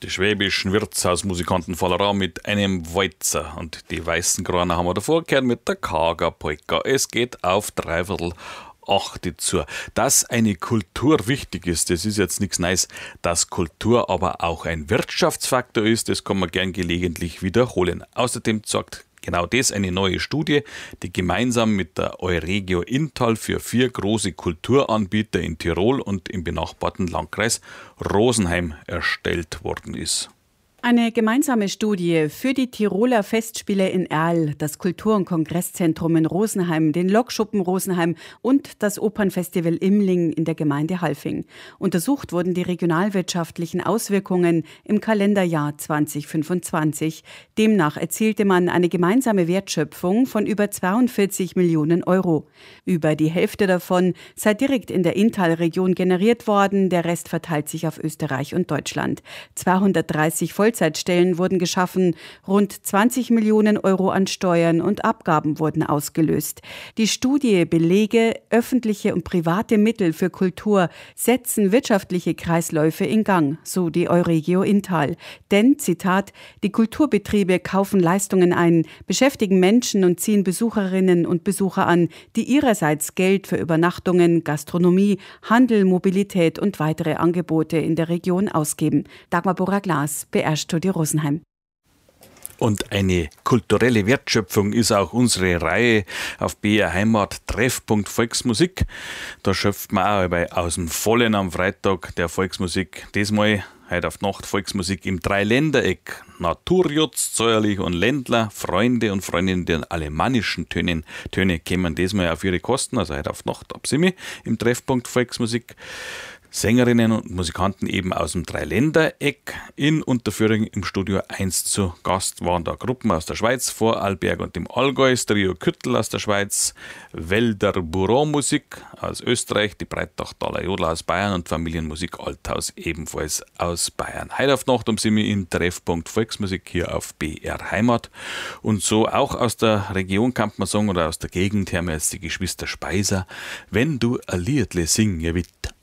Die schwäbischen Wirtshausmusikanten Fallerau mit einem Walzer. Und die weißen Kraner haben wir davor gehört mit der Kaga-Polka. Es geht auf 7:45 zu. Dass eine Kultur wichtig ist, das ist jetzt nichts Neues. Dass Kultur aber auch ein Wirtschaftsfaktor ist, das kann man gern gelegentlich wiederholen. Außerdem sagt genau das eine neue Studie, die gemeinsam mit der Euregio Inntal für 4 große Kulturanbieter in Tirol und im benachbarten Landkreis Rosenheim erstellt worden ist. Eine gemeinsame Studie für die Tiroler Festspiele in Erl, das Kultur- und Kongresszentrum in Rosenheim, den Lokschuppen Rosenheim und das Opernfestival Imling in der Gemeinde Halfing. Untersucht wurden die regionalwirtschaftlichen Auswirkungen im Kalenderjahr 2025. Demnach erzielte man eine gemeinsame Wertschöpfung von über 42 Millionen Euro. Über die Hälfte davon sei direkt in der Inntal-Region generiert worden, der Rest verteilt sich auf Österreich und Deutschland. 230 Vollzeitstellen wurden geschaffen, rund 20 Millionen Euro an Steuern und Abgaben wurden ausgelöst. Die Studie belege, öffentliche und private Mittel für Kultur setzen wirtschaftliche Kreisläufe in Gang, so die Euregio Inntal. Denn, Zitat, die Kulturbetriebe kaufen Leistungen ein, beschäftigen Menschen und ziehen Besucherinnen und Besucher an, die ihrerseits Geld für Übernachtungen, Gastronomie, Handel, Mobilität und weitere Angebote in der Region ausgeben. Dagmar Bora-Glas, BR-Studio Rosenheim. Und eine kulturelle Wertschöpfung ist auch unsere Reihe auf BR Heimat Treffpunkt Volksmusik. Da schöpft man auch aus dem Vollen am Freitag der Volksmusik. Diesmal heute auf Nacht Volksmusik im Dreiländereck. Naturjutz, Säuerlich und Ländler, Freunde und Freundinnen der alemannischen Töne kämen diesmal auf ihre Kosten, also heute auf Nacht ab 7 im Treffpunkt Volksmusik. Sängerinnen und Musikanten eben aus dem Dreiländereck. In Unterführung im Studio 1 zu Gast waren da Gruppen aus der Schweiz, Vorarlberg und dem Allgäu, das Trio Küttel aus der Schweiz, Wälder Bureaumusik aus Österreich, die Breitachtaler Jodler aus Bayern und Familienmusik Althaus ebenfalls aus Bayern. Heute auf Nacht um 7 im Treffpunkt Volksmusik hier auf BR Heimat. Und so auch aus der Region kann man sagen, oder aus der Gegend haben wir jetzt die Geschwister Speiser. Wenn du ein Liedle singen willst,